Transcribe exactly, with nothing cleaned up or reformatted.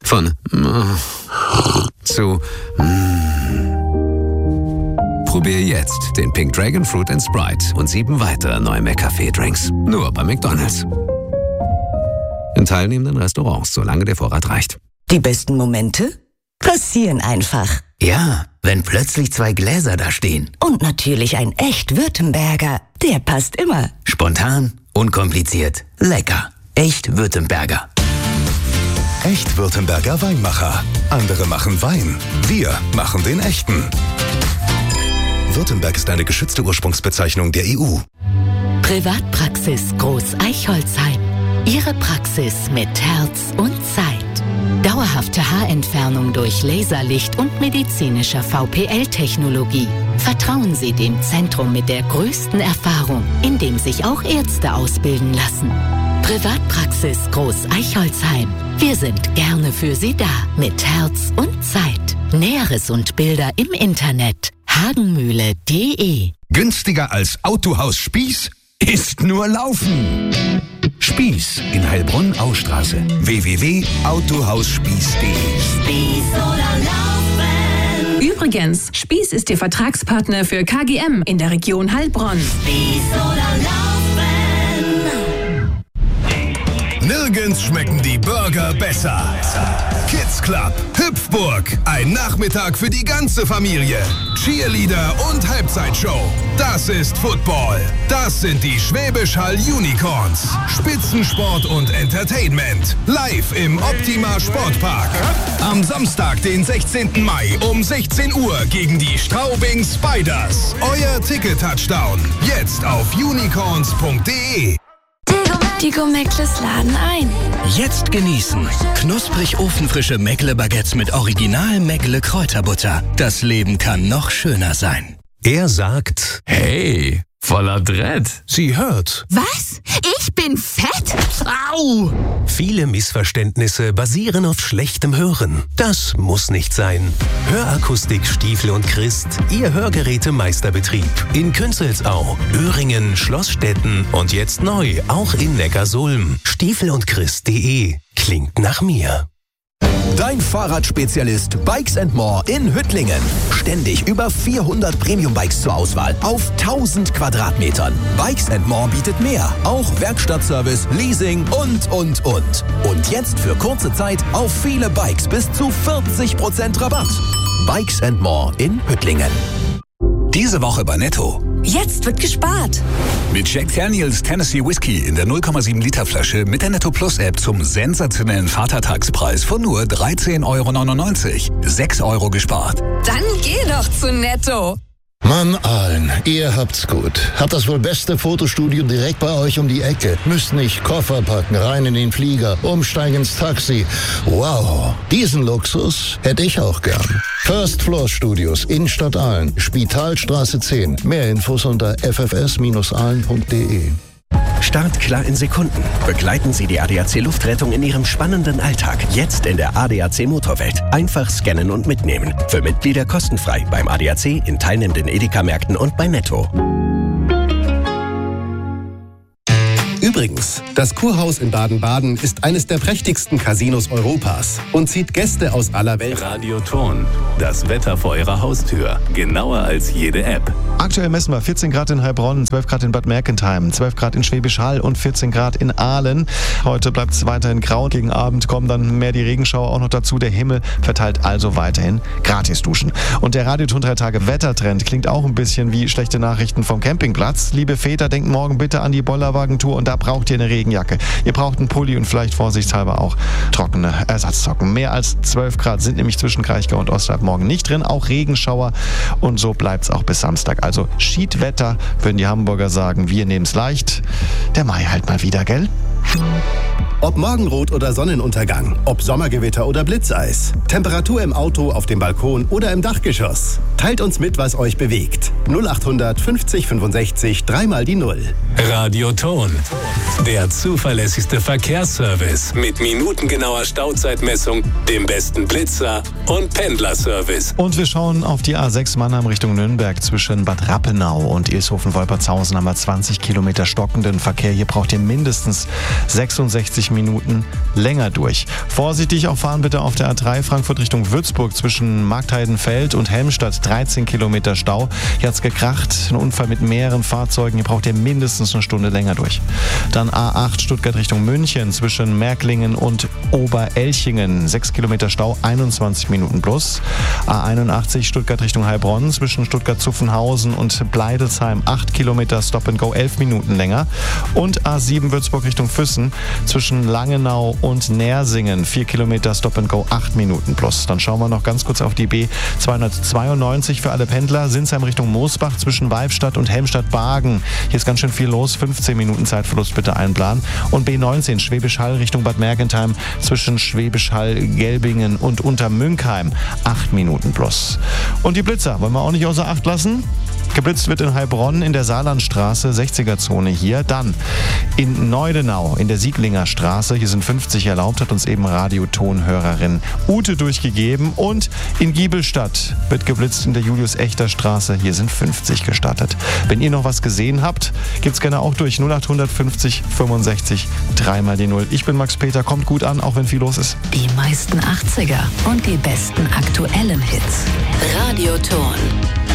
Von zu Probier jetzt den Pink Dragon Fruit and Sprite und sieben weitere neue McCafé-Drinks. Nur bei McDonald's. In teilnehmenden Restaurants, solange der Vorrat reicht. Die besten Momente passieren einfach. Ja, wenn plötzlich zwei Gläser da stehen. Und natürlich ein echt Württemberger. Der passt immer. Spontan, unkompliziert, lecker. Echt Württemberger. Echt Württemberger Weinmacher. Andere machen Wein. Wir machen den echten. Württemberg ist eine geschützte Ursprungsbezeichnung der E U. Privatpraxis Groß Eichholzheim. Ihre Praxis mit Herz und Zeit. Dauerhafte Haarentfernung durch Laserlicht und medizinischer V P L-Technologie. Vertrauen Sie dem Zentrum mit der größten Erfahrung, in dem sich auch Ärzte ausbilden lassen. Privatpraxis Groß Eichholzheim. Wir sind gerne für Sie da, mit Herz und Zeit. Näheres und Bilder im Internet hagenmühle punkt de. Günstiger als Autohaus Spieß ist nur Laufen. Spieß in Heilbronn-Austraße. w w w punkt autohausspieß punkt de. Spieß oder Laufen. Übrigens, Spieß ist Ihr Vertragspartner für K G M in der Region Heilbronn. Spieß oder Laufen. Nirgends schmecken die Burger besser. Kids Club, Hüpfburg, ein Nachmittag für die ganze Familie. Cheerleader und Halbzeitshow. Das ist Football. Das sind die Schwäbisch Hall Unicorns. Spitzensport und Entertainment. Live im Optima Sportpark. Am Samstag, den sechzehnten Mai um sechzehn Uhr gegen die Straubing Spiders. Euer Ticket-Touchdown. Jetzt auf unicorns punkt de. Die Go-Meckles laden ein. Jetzt genießen. Knusprig ofenfrische Meckle-Baguettes mit original Meckle-Kräuterbutter. Das Leben kann noch schöner sein. Er sagt, hey, voller Dread. Sie hört. Was? Ich bin fett? Au! Viele Missverständnisse basieren auf schlechtem Hören. Das muss nicht sein. Hörakustik Stiefel und Christ, Ihr Hörgerätemeisterbetrieb. In Künzelsau, Öhringen, Schlossstetten und jetzt neu auch in Neckarsulm. Stiefel und Christ punkt de. Klingt nach mir. Dein Fahrradspezialist Bikes and More in Hüttlingen. Ständig über vierhundert Premium-Bikes zur Auswahl auf tausend Quadratmetern. Bikes and More bietet mehr. Auch Werkstattservice, Leasing und, und, und. Und jetzt für kurze Zeit auf viele Bikes bis zu vierzig Prozent Rabatt. Bikes and More in Hüttlingen. Diese Woche bei Netto. Jetzt wird gespart. Mit Jack Daniels Tennessee Whiskey in der null Komma sieben Liter Flasche mit der Netto Plus App zum sensationellen Vatertagspreis von nur dreizehn Euro neunundneunzig. sechs Euro gespart. Dann geh doch zu Netto. Mann, Aalen, ihr habt's gut. Habt das wohl beste Fotostudio direkt bei euch um die Ecke. Müsst nicht Koffer packen, rein in den Flieger, umsteigen ins Taxi. Wow, diesen Luxus hätte ich auch gern. First Floor Studios, Innenstadt Aalen, Spitalstraße zehn. Mehr Infos unter f f s Bindestrich aalen punkt de. Start klar in Sekunden. Begleiten Sie die A D A C Luftrettung in Ihrem spannenden Alltag. Jetzt in der A D A C Motorwelt. Einfach scannen und mitnehmen. Für Mitglieder kostenfrei beim A D A C, in teilnehmenden Edeka-Märkten und bei Netto. Übrigens, das Kurhaus in Baden-Baden ist eines der prächtigsten Casinos Europas und zieht Gäste aus aller Welt. Radio Ton, das Wetter vor Ihrer Haustür. Genauer als jede App. Aktuell messen wir vierzehn Grad in Heilbronn, zwölf Grad in Bad Mergentheim, zwölf Grad in Schwäbisch Hall und vierzehn Grad in Aalen. Heute bleibt es weiterhin grau. Gegen Abend kommen dann mehr die Regenschauer auch noch dazu. Der Himmel verteilt also weiterhin Gratis-Duschen. Und der Radioton drei Tage Wettertrend klingt auch ein bisschen wie schlechte Nachrichten vom Campingplatz. Liebe Väter, denkt morgen bitte an die Bollerwagentour und da braucht ihr eine Regenjacke. Ihr braucht einen Pulli und vielleicht vorsichtshalber auch trockene Ersatzsocken. Mehr als zwölf Grad sind nämlich zwischen Kraichgau und Osterhalb morgen nicht drin. Auch Regenschauer und so bleibt es auch bis Samstag. Also Schiedwetter, würden die Hamburger sagen. Wir nehmen es leicht. Der Mai halt mal wieder, gell? Ob Morgenrot oder Sonnenuntergang, ob Sommergewitter oder Blitzeis, Temperatur im Auto, auf dem Balkon oder im Dachgeschoss. Teilt uns mit, was euch bewegt. null achthundert fünfzig fünfundsechzig, dreimal die Null. Radio Ton, der zuverlässigste Verkehrsservice mit minutengenauer Stauzeitmessung, dem besten Blitzer und Pendlerservice. Und wir schauen auf die A sechs Mannheim Richtung Nürnberg. Zwischen Bad Rappenau und Ilshofen-Wolpertshausen haben wir zwanzig Kilometer stockenden Verkehr. Hier braucht ihr mindestens sechsundsechzig Minuten länger durch. Vorsichtig auch fahren bitte auf der A drei Frankfurt Richtung Würzburg zwischen Marktheidenfeld und Helmstadt. dreizehn Kilometer Stau. Hier hat es gekracht. Ein Unfall mit mehreren Fahrzeugen. Hier braucht ihr mindestens eine Stunde länger durch. Dann A acht Stuttgart Richtung München zwischen Märklingen und Oberelchingen. sechs Kilometer Stau, einundzwanzig Minuten plus. A einundachtzig Stuttgart Richtung Heilbronn zwischen Stuttgart-Zuffenhausen und Bleidelsheim. acht Kilometer Stop and Go, elf Minuten länger. Und A sieben Würzburg Richtung Füssen zwischen Langenau und Nersingen. vier Kilometer Stop and Go, acht Minuten plus. Dann schauen wir noch ganz kurz auf die B zweihundertzweiundneunzig für alle Pendler. Sinsheim Richtung Moosbach zwischen Weibstadt und Helmstadt-Bargen. Hier ist ganz schön viel los. fünfzehn Minuten Zeitverlust bitte einplanen. Und B neunzehn Schwäbisch Hall Richtung Bad Mergentheim zwischen Schwäbisch Hall, Gelbingen und Untermünkheim. acht Minuten plus. Und die Blitzer wollen wir auch nicht außer Acht lassen. Geblitzt wird in Heilbronn in der Saarlandstraße, sechziger-Zone hier. Dann in Neudenau in der Sieglinger Straße, hier sind fünfzig erlaubt, hat uns eben Radiotonhörerin Ute durchgegeben. Und in Giebelstadt wird geblitzt in der Julius-Echter-Straße, hier sind fünfzig gestattet. Wenn ihr noch was gesehen habt, gibt's gerne auch durch null acht fünfzig fünfundsechzig dreimal die Null. Ich bin Max Peter, kommt gut an, auch wenn viel los ist. Die meisten achtziger und die besten aktuellen Hits. Radioton.